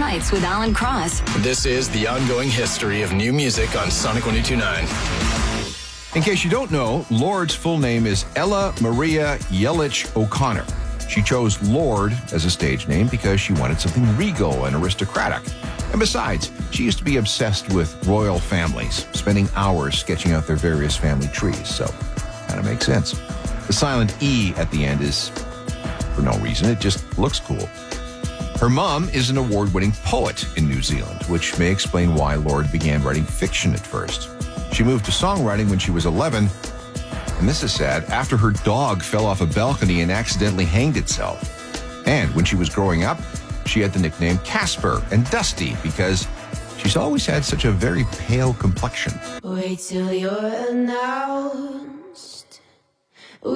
Nights with Alan Cross. This is the ongoing history of new music on Sonic 102.9. In case you don't know, Lorde's full name is Ella Maria Yelich O'Connor. She chose Lorde as a stage name because she wanted something regal and aristocratic. And besides, she used to be obsessed with royal families, spending hours sketching out their various family trees, so kind of makes sense. The silent E at the end is for no reason, it just looks cool. Her mom is an award-winning poet in New Zealand, which may explain why Lorde began writing fiction at first. She moved to songwriting when she was 11, and this is sad, after her dog fell off a balcony and accidentally hanged itself. And when she was growing up, she had the nickname Casper and Dusty because she's always had such a very pale complexion. Wait till you're now.